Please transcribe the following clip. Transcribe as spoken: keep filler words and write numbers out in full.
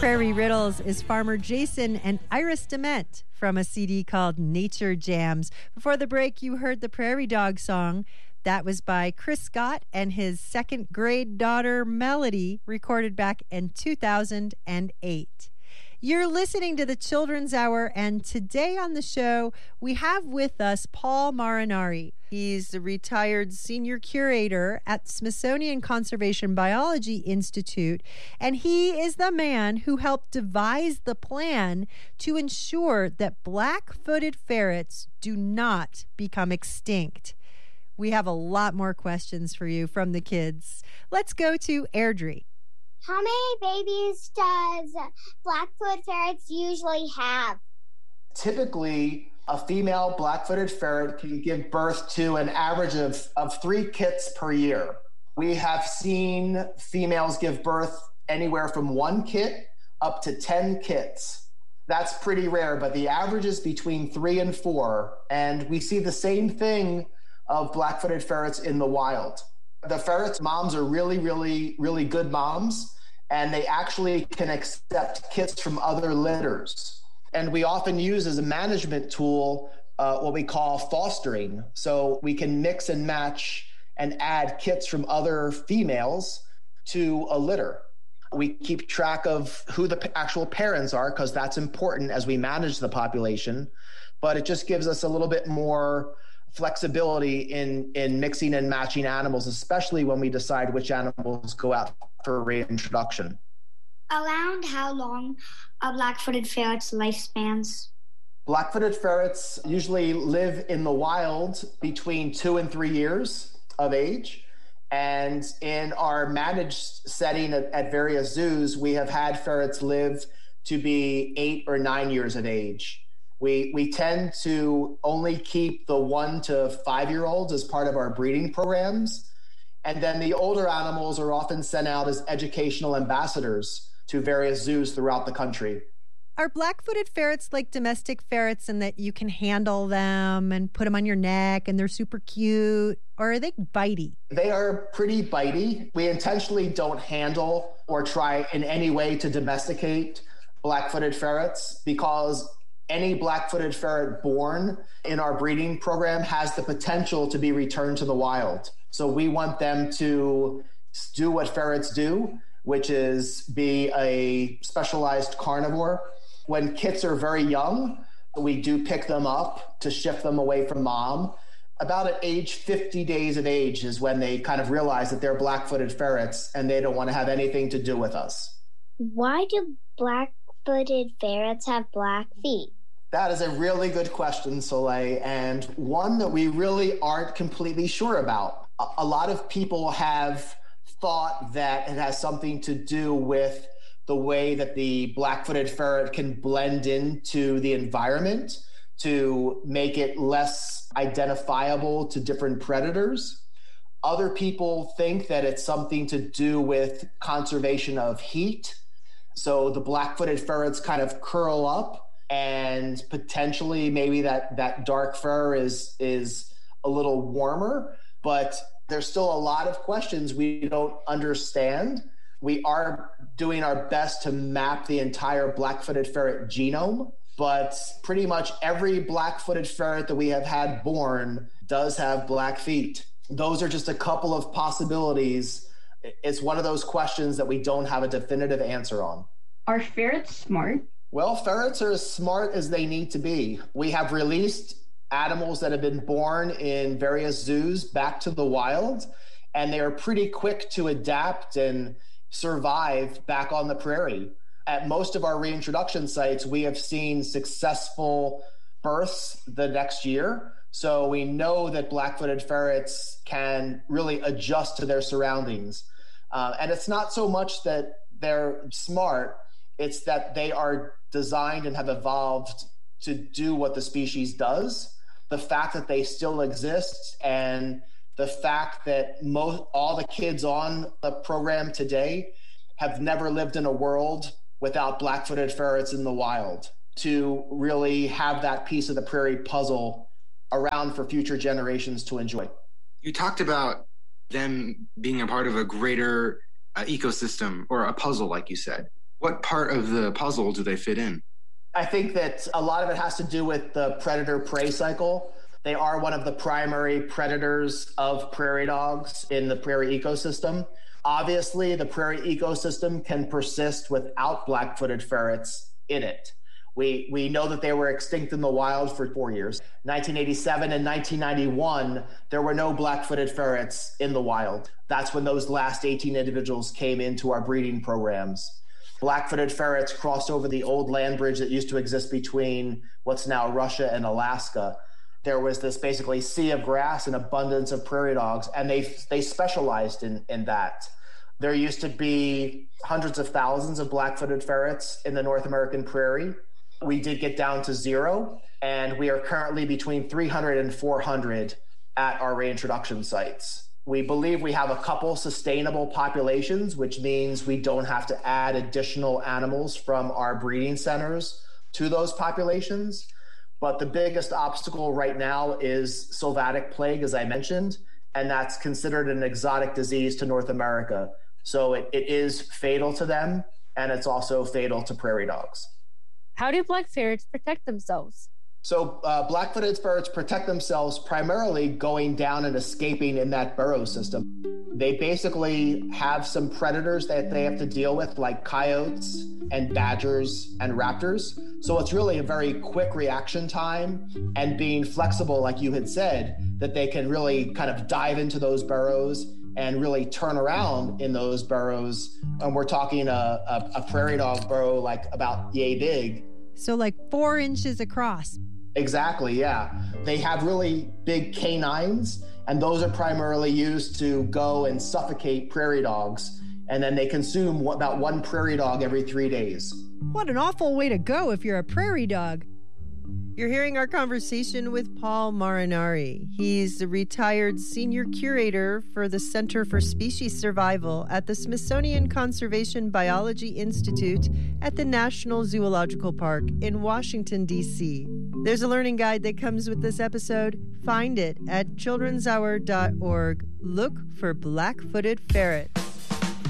Prairie Riddles is farmer Jason and Iris Dement from a C D called Nature Jams. Before the break, you heard the Prairie Dog song. That was by Chris Scott and his second grade daughter, Melody, recorded back in two thousand eight. You're listening to the Children's Hour, and today on the show, we have with us Paul Marinari. He's the retired senior curator at Smithsonian Conservation Biology Institute, and he is the man who helped devise the plan to ensure that black-footed ferrets do not become extinct. We have a lot more questions for you from the kids. Let's go to Airdrie. How many babies does black-footed ferrets usually have? Typically, a female black-footed ferret can give birth to an average of, of three kits per year. We have seen females give birth anywhere from one kit up to ten kits. That's pretty rare, but the average is between three and four. And we see the same thing of black-footed ferrets in the wild. The ferrets' moms are really, really, really good moms, and they actually can accept kits from other litters. And we often use as a management tool uh, what we call fostering. So we can mix and match and add kits from other females to a litter. We keep track of who the p- actual parents are, because that's important as we manage the population, but it just gives us a little bit more flexibility in, in mixing and matching animals, especially when we decide which animals go out for reintroduction. Around how long are black-footed ferrets' lifespans? Black-footed ferrets usually live in the wild between two and three years of age. And in our managed setting at, at various zoos, we have had ferrets live to be eight or nine years of age. We we tend to only keep the one to five-year-olds as part of our breeding programs. And then the older animals are often sent out as educational ambassadors to various zoos throughout the country. Are black-footed ferrets like domestic ferrets in that you can handle them and put them on your neck and they're super cute? Or are they bitey? They are pretty bitey. We intentionally don't handle or try in any way to domesticate black-footed ferrets because any black-footed ferret born in our breeding program has the potential to be returned to the wild. So we want them to do what ferrets do, which is be a specialized carnivore. When kits are very young, we do pick them up to shift them away from mom. About at age fifty days of age is when they kind of realize that they're black-footed ferrets and they don't want to have anything to do with us. Why do black-footed ferrets have black feet? That is a really good question, Soleil, and one that we really aren't completely sure about. A, a lot of people have thought that it has something to do with the way that the black-footed ferret can blend into the environment to make it less identifiable to different predators. Other people think that it's something to do with conservation of heat. So the black-footed ferrets kind of curl up, and potentially maybe that, that dark fur is, is a little warmer, but there's still a lot of questions we don't understand. We are doing our best to map the entire black-footed ferret genome, but pretty much every black-footed ferret that we have had born does have black feet. Those are just a couple of possibilities. It's one of those questions that we don't have a definitive answer on. Are ferrets smart? Well, ferrets are as smart as they need to be. We have released animals that have been born in various zoos back to the wild, and they are pretty quick to adapt and survive back on the prairie. At most of our reintroduction sites, we have seen successful births the next year. So we know that black-footed ferrets can really adjust to their surroundings. Uh, and it's not so much that they're smart, it's that they are designed and have evolved to do what the species does. The fact that they still exist and the fact that most all the kids on the program today have never lived in a world without black-footed ferrets in the wild, to really have that piece of the prairie puzzle around for future generations to enjoy. You talked about them being a part of a greater uh, ecosystem or a puzzle, like you said. What part of the puzzle do they fit in? I think that a lot of it has to do with the predator-prey cycle. They are one of the primary predators of prairie dogs in the prairie ecosystem. Obviously, the prairie ecosystem can persist without black-footed ferrets in it. We we know that they were extinct in the wild for four years. nineteen eighty-seven and nineteen ninety-one, there were no black-footed ferrets in the wild. That's when those last eighteen individuals came into our breeding programs. Black-footed ferrets crossed over the old land bridge that used to exist between what's now Russia and Alaska. There was this basically sea of grass and abundance of prairie dogs, and they they specialized in, in that. There used to be hundreds of thousands of black-footed ferrets in the North American prairie. We did get down to zero, and we are currently between three hundred and four hundred at our reintroduction sites. We believe we have a couple sustainable populations, which means we don't have to add additional animals from our breeding centers to those populations. But the biggest obstacle right now is sylvatic plague, as I mentioned, and that's considered an exotic disease to North America. So it, it is fatal to them, and it's also fatal to prairie dogs. How do black ferrets protect themselves? So uh, black-footed ferrets protect themselves primarily going down and escaping in that burrow system. They basically have some predators that they have to deal with, like coyotes and badgers and raptors. So it's really a very quick reaction time, and being flexible, like you had said, that they can really kind of dive into those burrows and really turn around in those burrows. And we're talking a, a, a prairie dog burrow like about yay big. So like four inches across. Exactly, yeah. They have really big canines, and those are primarily used to go and suffocate prairie dogs. And then they consume about one prairie dog every three days. What an awful way to go if you're a prairie dog. You're hearing our conversation with Paul Marinari. He's the retired senior curator for the Center for Species Survival at the Smithsonian Conservation Biology Institute at the National Zoological Park in Washington, D C There's a learning guide that comes with this episode. Find it at children's hour dot org. Look for black-footed ferret.